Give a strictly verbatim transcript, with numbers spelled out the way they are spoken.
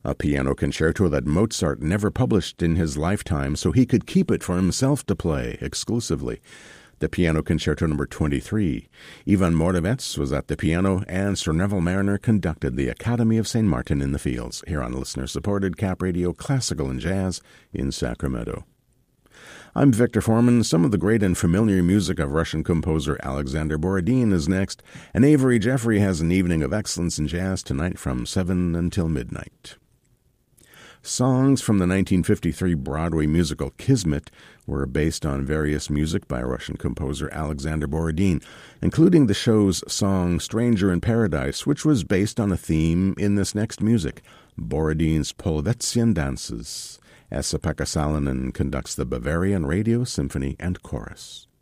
a piano concerto that Mozart never published in his lifetime so he could keep it for himself to play exclusively. The Piano Concerto number twenty-three. Ivan Moravec was at the piano, and Sir Neville Mariner conducted the Academy of Saint Martin in the Fields, here on listener-supported Cap Radio Classical and Jazz in Sacramento. I'm Victor Foreman. Some of the great and familiar music of Russian composer Alexander Borodin is next, and Avery Jeffrey has an evening of excellence in jazz tonight from seven until midnight. Songs from the nineteen fifty-three Broadway musical Kismet were based on various music by Russian composer Alexander Borodin, including the show's song Stranger in Paradise, which was based on a theme in this next music, Borodin's Polvetzian Dances. Esa-Pekka Salonen conducts the Bavarian Radio Symphony and Chorus.